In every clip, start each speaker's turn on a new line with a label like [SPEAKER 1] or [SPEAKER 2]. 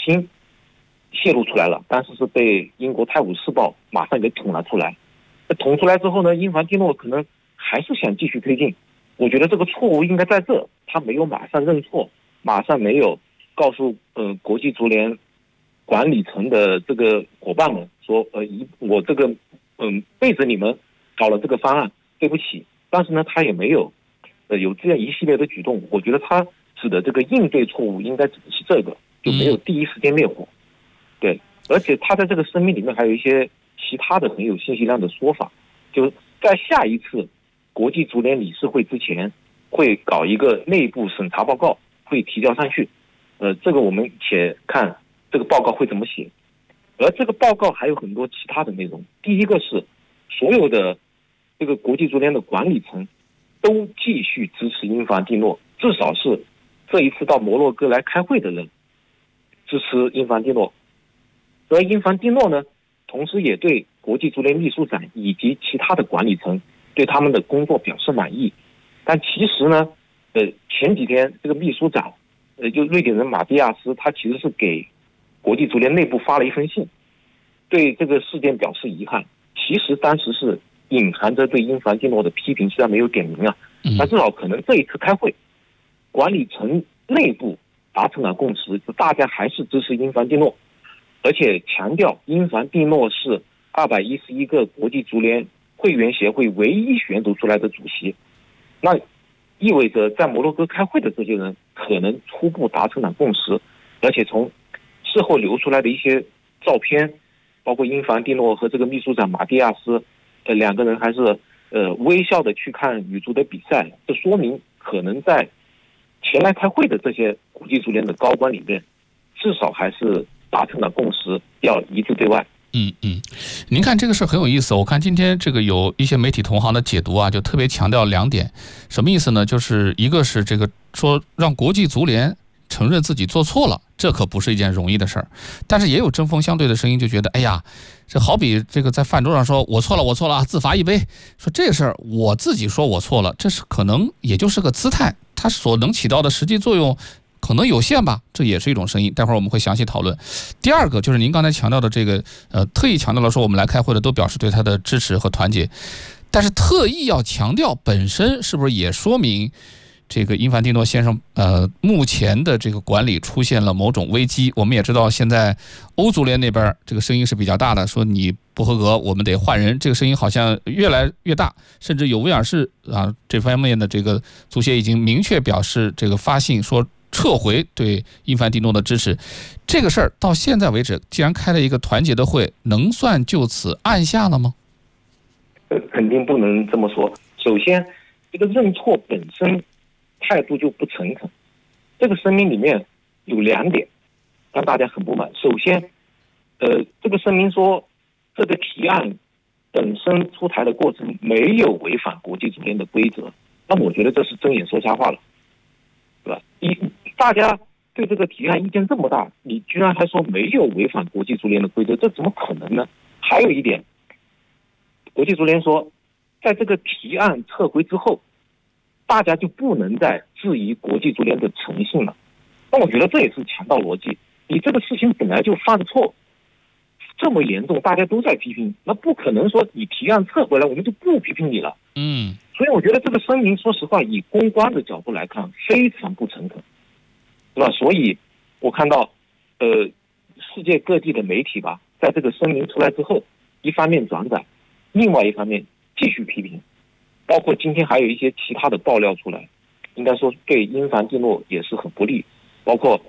[SPEAKER 1] 心泄露出来了，但是是被英国《泰晤士报》马上给捅了出来。捅出来之后呢，英凡蒂诺可能还是想继续推进。我觉得这个错误应该在这，他没有马上认错，马上没有告诉国际足联管理层的这个伙伴们说我这个背着你们搞了这个方案，对不起。但是呢，他也没有有这样一系列的举动。我觉得他指的这个应对错误应该指的是这个，就没有第一时间灭火。对，而且他在这个声明里面还有一些其他的很有信息量的说法，就是在下一次国际足联理事会之前会搞一个内部审查报告，会提交上去。这个我们且看这个报告会怎么写。而这个报告还有很多其他的内容。第一个是所有的这个国际足联的管理层都继续支持英凡蒂诺，至少是这一次到摩洛哥来开会的人支持英凡蒂诺。而英凡蒂诺呢，同时也对国际足联秘书长以及其他的管理层对他们的工作表示满意。但其实呢，前几天这个秘书长，就瑞典人马蒂亚斯，他其实是给国际足联内部发了一封信，对这个事件表示遗憾。其实当时是隐含着对英凡蒂诺的批评，虽然没有点名啊，但至少可能这一次开会，管理层内部达成了共识，就大家还是支持英凡蒂诺，而且强调英凡蒂诺是211个国际足联会员协会唯一选出来的主席。那意味着在摩洛哥开会的这些人可能初步达成了共识，而且从事后流出来的一些照片，包括英凡蒂诺和这个秘书长马蒂亚斯两个人还是微笑的去看女足的比赛，这说明可能在前来开会的这些国际足联的高官里面，至少还是达成了共识，要一致对外。
[SPEAKER 2] 您看这个事很有意思。我看今天这个有一些媒体同行的解读啊，就特别强调2点。什么意思呢？就是一个是这个说让国际足联承认自己做错了，这可不是一件容易的事儿。但是也有针锋相对的声音，就觉得哎呀，这好比这个在饭桌上说我错了啊，自罚一杯。说这事儿我自己说我错了，这是可能也就是个姿态，它所能起到的实际作用可能有限吧，这也是一种声音。待会儿我们会详细讨论。第二个就是您刚才强调的这个，特意强调了说我们来开会的都表示对他的支持和团结，但是特意要强调本身是不是也说明这个英凡蒂诺先生目前的这个管理出现了某种危机？我们也知道现在欧足联那边这个声音是比较大的，说你不合格，我们得换人。这个声音好像越来越大，甚至有威尔士啊这方面的这个足协已经明确表示这个发信说撤回对英凡蒂诺的支持。这个事儿到现在为止，既然开了一个团结的会，能算就此按下了吗？
[SPEAKER 1] 肯定不能这么说。首先，这个认错本身态度就不诚恳。这个声明里面有2点让大家很不满。首先，这个声明说这个提案本身出台的过程没有违反国际足联的规则，那我觉得这是睁眼说瞎话了，对吧？大家对这个提案意见这么大，你居然还说没有违反国际足联的规则，这怎么可能呢？还有一点，国际足联说在这个提案撤回之后，大家就不能再质疑国际足联的诚信了。那我觉得这也是强盗逻辑。你这个事情本来就犯错，这么严重，大家都在批评，那不可能说你提案撤回来我们就不批评你了。所以我觉得这个声明说实话以公关的角度来看非常不诚恳，对吧？所以我看到世界各地的媒体吧，在这个声明出来之后，一方面转载，另外一方面继续批评，包括今天还有一些其他的爆料出来，应该说对英凡蒂诺也是很不利。包括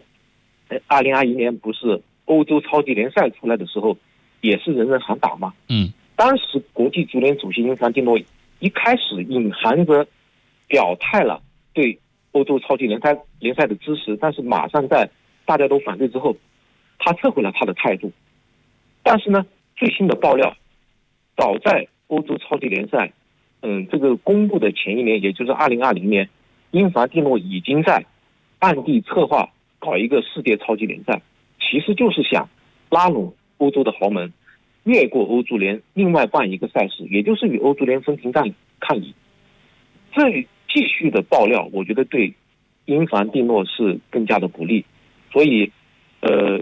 [SPEAKER 1] 2021年不是欧洲超级联赛出来的时候，也是人人喊打嘛。当时国际足联主席英凡蒂诺一开始隐含着表态了对欧洲超级联赛的支持，但是马上在大家都反对之后，他撤回了他的态度。但是呢，最新的爆料，早在欧洲超级联赛这个公布的前一年，也就是2020年，英凡蒂诺已经在暗地策划搞一个世界超级联赛，其实就是想拉拢欧洲的豪门，越过欧足联另外办一个赛事，也就是与欧足联分庭抗礼。这继续的爆料，我觉得对英凡蒂诺是更加的不利。所以